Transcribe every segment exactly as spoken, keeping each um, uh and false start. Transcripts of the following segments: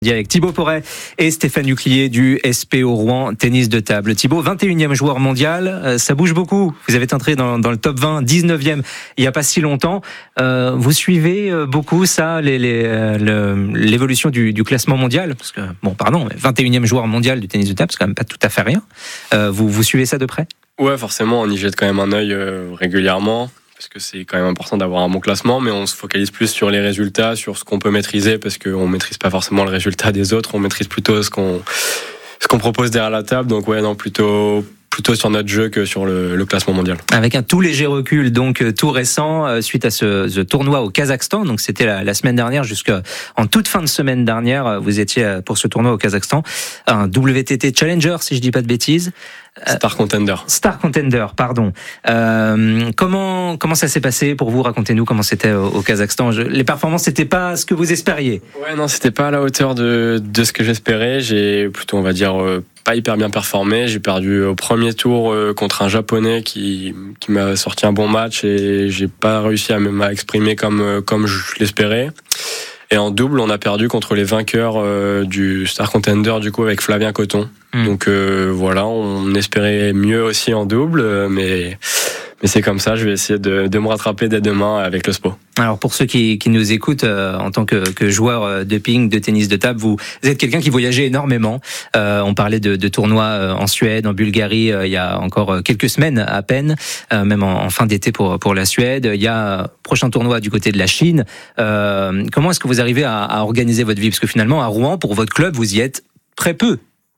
Avec Thibaut Porret et Stéphane Huclier du S P O Rouen Tennis de Table. Thibaut, vingt et unième joueur mondial, ça bouge beaucoup. Vous avez entré dans, dans le top vingt, dix-neuvième il n'y a pas si longtemps. Euh, vous suivez beaucoup ça, les, les, le, l'évolution du, du classement mondial? Parce que, bon, pardon, vingt et unième joueur mondial du tennis de table, c'est quand même pas tout à fait rien. Euh, vous, vous suivez ça de près? Ouais, forcément, on y jette quand même un œil euh, régulièrement. Parce que c'est quand même important d'avoir un bon classement, mais on se focalise plus sur les résultats, sur ce qu'on peut maîtriser, parce qu'on ne maîtrise pas forcément le résultat des autres, on maîtrise plutôt ce qu'on, ce qu'on propose derrière la table. Donc ouais, non, plutôt, plutôt sur notre jeu que sur le, le classement mondial. Avec un tout léger recul, donc tout récent, euh, suite à ce, ce tournoi au Kazakhstan, donc c'était la, la semaine dernière, jusqu'en toute fin de semaine dernière, vous étiez pour ce tournoi au Kazakhstan, un W T T Challenger, si je dis pas de bêtises. Star Contender. Star Contender, pardon. Euh, comment comment ça s'est passé pour vous? Racontez-nous comment c'était au, au Kazakhstan. Je, les performances, c'était pas ce que vous espériez? Ouais, non, c'était pas à la hauteur de de ce que j'espérais. J'ai plutôt, on va dire, euh, pas hyper bien performé. J'ai perdu au premier tour euh, contre un Japonais qui qui m'a sorti un bon match et j'ai pas réussi à m'exprimer comme comme je l'espérais. Et en double, on a perdu contre les vainqueurs euh, du Star Contender, du coup, avec Flavien Coton. Mmh. Donc euh, voilà, on espérait mieux aussi en double, mais mais c'est comme ça. Je vais essayer de, de me rattraper dès demain avec le S P O. Alors pour ceux qui, qui nous écoutent, euh, en tant que, que joueur de ping, de tennis de table, vous, vous êtes quelqu'un qui voyageait énormément. Euh, on parlait de, de tournois en Suède, en Bulgarie, euh, il y a encore quelques semaines à peine, euh, même en, en fin d'été pour pour la Suède. Il y a un prochain tournoi du côté de la Chine. Euh, comment est-ce que vous arrivez à, à organiser votre vie? Parce que finalement, à Rouen, pour votre club, vous y êtes très peu.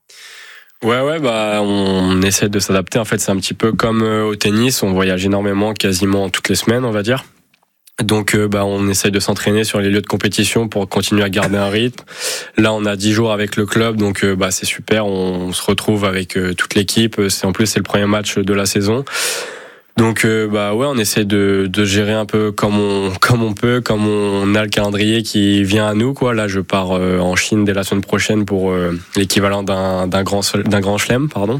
Ouais, ouais, bah, on essaie de s'adapter. En fait, c'est un petit peu comme au tennis. On voyage énormément, quasiment toutes les semaines, on va dire. Donc, euh, bah, on essaye de s'entraîner sur les lieux de compétition pour continuer à garder un rythme. Là, on a dix jours avec le club, donc, euh, bah, c'est super. On, on se retrouve avec euh, toute l'équipe. C'est, en plus, c'est le premier match de la saison. Donc euh, bah ouais, on essaie de de gérer un peu comme on comme on peut, comme on a le calendrier qui vient à nous quoi. Là, je pars euh, en Chine dès la semaine prochaine pour euh, l'équivalent d'un d'un grand d'un grand chelem, pardon.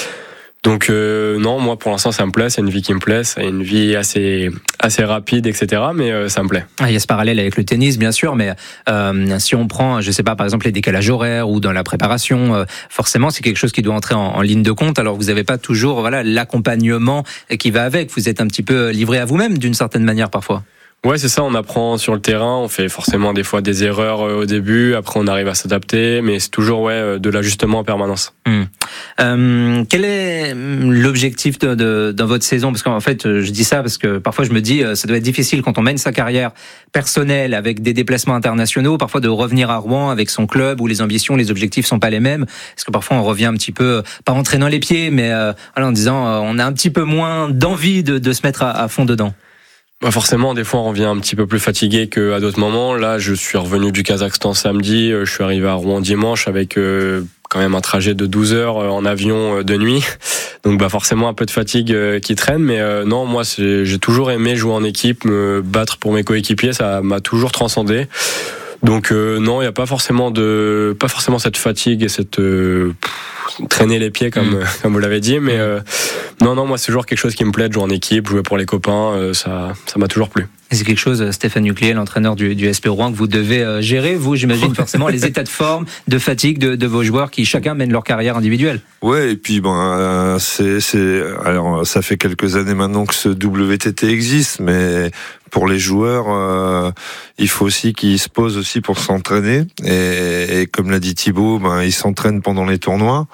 Donc euh, non, moi pour l'instant ça me plaît, c'est une vie qui me plaît, c'est une vie assez assez rapide, et cetera. Mais euh, ça me plaît. Ah, il y a ce parallèle avec le tennis, bien sûr, mais euh, si on prend, je sais pas, par exemple les décalages horaires ou dans la préparation, euh, forcément c'est quelque chose qui doit entrer en, en ligne de compte. Alors vous n'avez pas toujours, voilà, l'accompagnement qui va avec. Vous êtes un petit peu livré à vous-même d'une certaine manière parfois. Ouais, c'est ça, on apprend sur le terrain, on fait forcément des fois des erreurs au début, après on arrive à s'adapter, mais c'est toujours ouais, de l'ajustement en permanence. Mmh. Euh, quel est l'objectif de, de, dans votre saison? Parce qu'en fait, je dis ça parce que parfois je me dis, ça doit être difficile quand on mène sa carrière personnelle avec des déplacements internationaux, parfois de revenir à Rouen avec son club où les ambitions, les objectifs sont pas les mêmes. Parce que parfois on revient un petit peu, pas en traînant les pieds, mais euh, en disant, euh, on a un petit peu moins d'envie de, de se mettre à, à fond dedans. Bah forcément, des fois on revient un petit peu plus fatigué qu'à d'autres moments. Là, je suis revenu du Kazakhstan samedi, je suis arrivé à Rouen dimanche avec euh, quand même un trajet de douze heures en avion de nuit. Donc bah forcément un peu de fatigue euh, qui traîne, mais euh, non, moi c'est, j'ai toujours aimé jouer en équipe, me battre pour mes coéquipiers, ça m'a toujours transcendé. Donc euh, non, il y a pas forcément de pas forcément cette fatigue et cette euh, pff, traîner les pieds comme mmh. comme vous l'avez dit, mais euh, non non, moi c'est toujours quelque chose qui me plaît de jouer en équipe, jouer pour les copains, euh, ça ça m'a toujours plu. Et c'est quelque chose, Stéphane Huclier, l'entraîneur du, du S P O Rouen, que vous devez euh, gérer, vous, j'imagine, forcément, les états de forme, de fatigue de, de vos joueurs qui chacun mènent leur carrière individuelle. Ouais, et puis bon, euh, c'est, c'est, alors ça fait quelques années maintenant que ce W T T existe, mais pour les joueurs, euh, il faut aussi qu'ils se posent aussi pour s'entraîner. Et, et comme l'a dit Thibaut, ben ils s'entraînent pendant les tournois.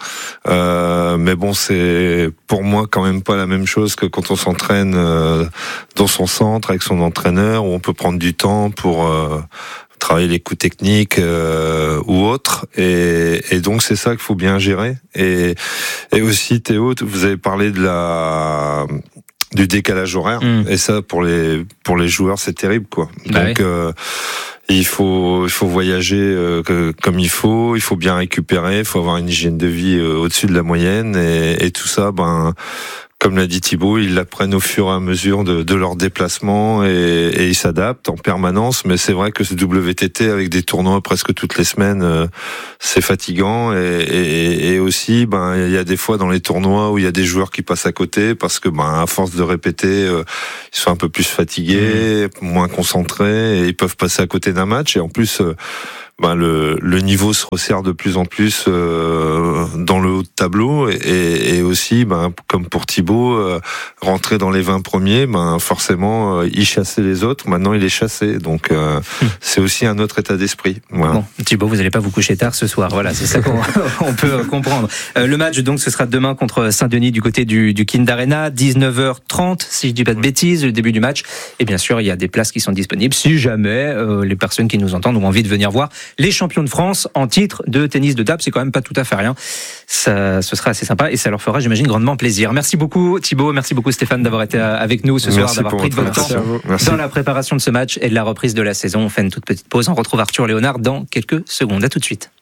Euh, mais bon, c'est pour moi quand même pas la même chose que quand on s'entraîne euh, dans son centre avec son entraîneur, où on peut prendre du temps pour euh, travailler les coups techniques euh, ou autres. Et, et donc c'est ça qu'il faut bien gérer. Et, et aussi Théo, vous avez parlé de la du décalage horaire, mmh. et ça pour les pour les joueurs c'est terrible quoi. Bah donc oui. euh, il faut il faut voyager euh, que, comme il faut, il faut bien récupérer, il faut avoir une hygiène de vie euh, au-dessus de la moyenne et, et tout ça, ben comme l'a dit Thibaut, ils l'apprennent au fur et à mesure de, de leur déplacement et, et ils s'adaptent en permanence. Mais c'est vrai que ce W T T avec des tournois presque toutes les semaines, euh, c'est fatigant. Et, et, et aussi, ben il y a des fois dans les tournois où il y a des joueurs qui passent à côté parce que ben à force de répéter, euh, ils sont un peu plus fatigués, mmh. moins concentrés et ils peuvent passer à côté d'un match. Et en plus, euh, ben le, le niveau se resserre de plus en plus euh, dans le haut de tableau et, et aussi, ben, comme pour Thibaut, euh, rentrer dans les vingt premiers, ben, forcément, euh, il chassait les autres, maintenant il est chassé. Donc euh, hum. c'est aussi un autre état d'esprit. Voilà. Bon, Thibaut, vous n'allez pas vous coucher tard ce soir, voilà, c'est ça qu'on on peut comprendre. Euh, le match, donc, ce sera demain contre Saint-Denis du côté du, du Kind Arena, dix-neuf heures trente, si je dis pas de bêtises, le début du match. Et bien sûr, il y a des places qui sont disponibles si jamais euh, les personnes qui nous entendent ont envie de venir voir les champions de France en titre de tennis de table. C'est quand même pas tout à fait rien. Ça, ce sera assez sympa et ça leur fera, j'imagine, grandement plaisir. Merci beaucoup Thibaut, merci beaucoup Stéphane d'avoir été avec nous ce soir, merci d'avoir pris de votre temps dans la préparation de ce match et de la reprise de la saison. On fait une toute petite pause. On retrouve Arthur Léonard dans quelques secondes. À tout de suite.